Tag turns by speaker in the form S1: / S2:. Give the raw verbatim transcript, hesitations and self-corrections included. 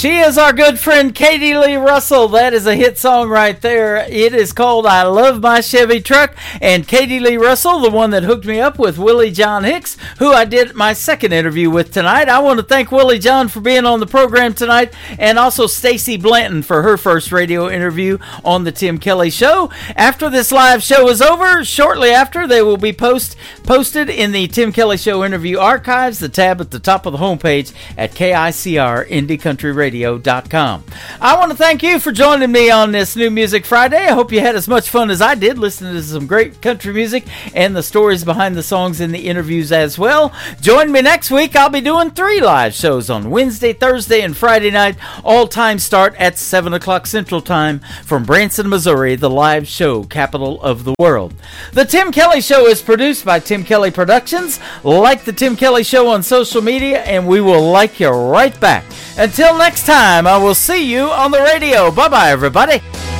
S1: She is our good friend Katie Lee Russell. That is a hit song right there. It is called I Love My Chevy Truck. And Katie Lee Russell, the one that hooked me up with Willie John Hicks, who I did my second interview with tonight. I want to thank Willie John for being on the program tonight, and also Stacy Blanton for her first radio interview on the Tim Kelly Show. After this live show is over, shortly after, they will be post posted in the Tim Kelly Show interview archives, the tab at the top of the homepage at K I C R Indie Country Radio dot com. I want to thank you for joining me on this New Music Friday. I hope you had as much fun as I did listening to some great country music and the stories behind the songs in the interviews as well. Join me next week. I'll be doing three live shows on Wednesday, Thursday, and Friday night. All times start at seven o'clock Central Time from Branson, Missouri, the live show capital of the world. The Tim Kelly Show is produced by Tim Kelly Productions. Like the Tim Kelly Show on social media, and we will like you right back. Until next time, I will see you on the radio. Bye-bye, everybody.